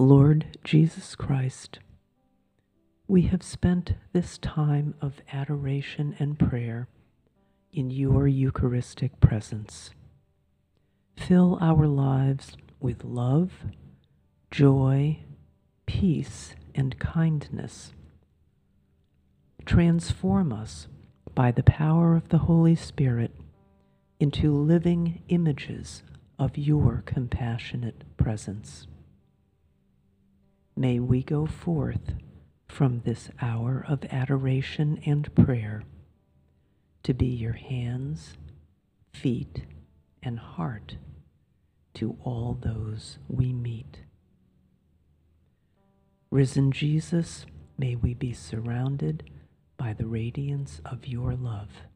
Lord Jesus Christ, we have spent this time of adoration and prayer in your Eucharistic presence. Fill our lives with love, joy, peace, and kindness. Transform us by the power of the Holy Spirit into living images of your compassionate presence. May we go forth from this hour of adoration and prayer to be your hands, feet, and heart to all those we meet. Risen Jesus, may we be surrounded by the radiance of your love.